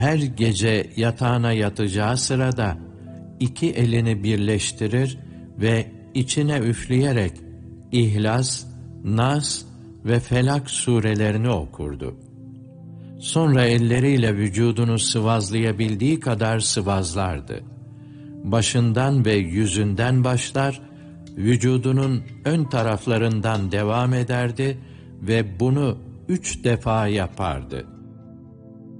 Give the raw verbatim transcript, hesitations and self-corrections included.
Her gece yatağına yatacağı sırada iki elini birleştirir ve içine üfleyerek İhlas, Nas ve Felak surelerini okurdu. Sonra elleriyle vücudunu sıvazlayabildiği kadar sıvazlardı. Başından ve yüzünden başlar, vücudunun ön taraflarından devam ederdi ve bunu üç defa yapardı.